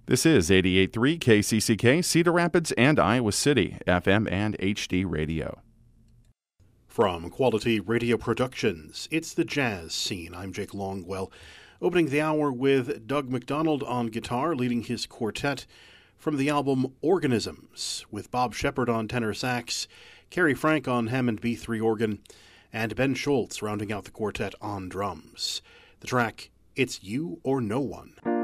This is 88.3 KCCK, Cedar Rapids and Iowa City, FM and HD radio. From Quality Radio Productions, it's the Jazz Scene. I'm Jake Longwell, opening the hour with Doug McDonald on guitar, leading his quartet from the album Organisms, with Bob Shepard on tenor sax, Kerry Frank on Hammond B3 organ, and Ben Schultz rounding out the quartet on drums. The track, It's You or No One.